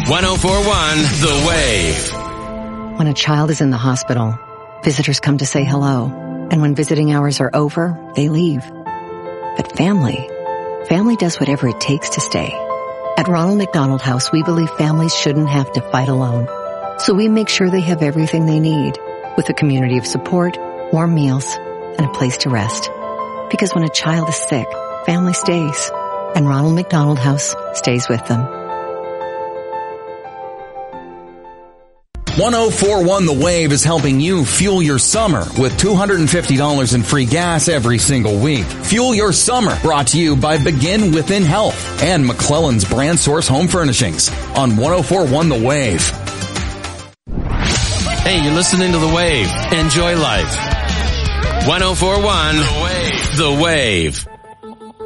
1041 The Wave. When a child is in the hospital, visitors come to say hello. And when visiting hours are over, they leave. But family does whatever it takes to stay. At Ronald McDonald House, we believe families shouldn't have to fight alone. So we make sure they have everything they need, with a community of support, warm meals, and a place to rest. Because when a child is sick, family stays. And Ronald McDonald House stays with them. 1041 The Wave is helping you fuel your summer with $250 in free gas every single week. Fuel your summer, brought to you by Begin Within Health and McClellan's Brand Source Home Furnishings on 1041 The Wave. Hey, you're listening to The Wave. Enjoy life. 1041 The Wave.